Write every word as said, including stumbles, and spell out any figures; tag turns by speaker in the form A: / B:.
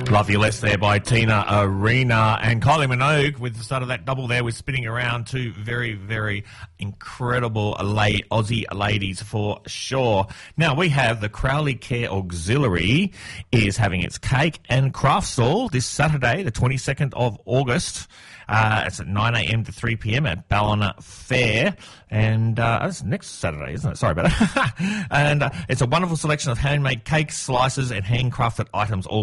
A: Love You Less there by Tina Arena, and Kylie Minogue with the start of that double there with Spinning Around. Two very, very incredible late Aussie ladies for sure. Now we have the Crowley Care Auxiliary is having its cake and craft stall this Saturday, the twenty-second of August. Uh, it's at nine a.m. to three p.m. at Ballina Fair. And uh, that's next Saturday, isn't it? Sorry about that. And uh, it's a wonderful selection of handmade cakes, slices, and handcrafted items, all